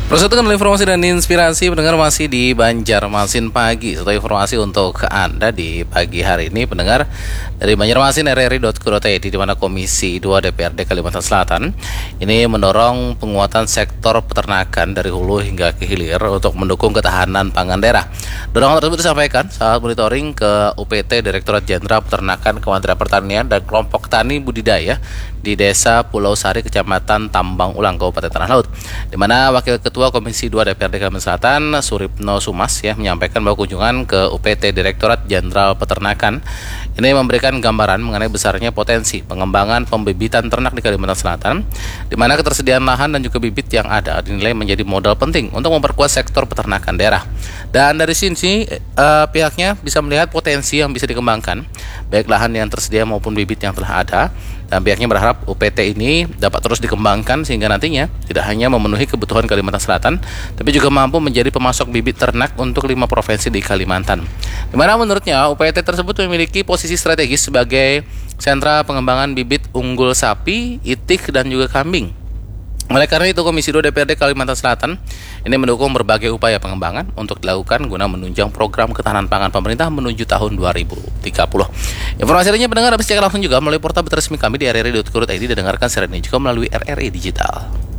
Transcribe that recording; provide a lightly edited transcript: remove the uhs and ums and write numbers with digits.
Persatukan informasi dan inspirasi pendengar masih di Banjarmasin Pagi. Satu informasi untuk Anda di pagi hari ini pendengar dari Banjarmasin rri.co.id, di mana Komisi 2 DPRD Kalimantan Selatan ini mendorong penguatan sektor peternakan dari hulu hingga ke hilir untuk mendukung ketahanan pangan daerah. Dorongan tersebut disampaikan saat monitoring ke UPT Direktorat Jenderal Peternakan Kementerian Pertanian dan kelompok tani budidaya di Desa Pulau Sari, Kecamatan Tambang Ulang, Kabupaten Tanah Laut, di mana Wakil Ketua Komisi 2 DPRD Kalimantan Selatan, Suripno Sumas, menyampaikan bahwa kunjungan ke UPT Direktorat Jenderal Peternakan ini memberikan gambaran mengenai besarnya potensi pengembangan pembibitan ternak di Kalimantan Selatan, di mana ketersediaan lahan dan juga bibit yang ada dinilai menjadi modal penting untuk memperkuat sektor peternakan daerah. Dan dari sini pihaknya bisa melihat potensi yang bisa dikembangkan, baik lahan yang tersedia maupun bibit yang telah ada. Dan pihaknya berharap UPT ini dapat terus dikembangkan sehingga nantinya tidak hanya memenuhi kebutuhan Kalimantan Selatan, tapi juga mampu menjadi pemasok bibit ternak untuk 5 provinsi di Kalimantan. Di mana menurutnya UPT tersebut memiliki posisi strategis sebagai sentra pengembangan bibit unggul sapi, itik, dan juga kambing. Oleh karena itu, Komisi 2 DPRD Kalimantan Selatan ini mendukung berbagai upaya pengembangan untuk dilakukan guna menunjang program ketahanan pangan pemerintah menuju tahun 2030. Informasi lainnya pendengar dapat dicek langsung juga melalui portal resmi kami di rri.co.id, dan dengarkan siaran ini juga melalui RRI Digital.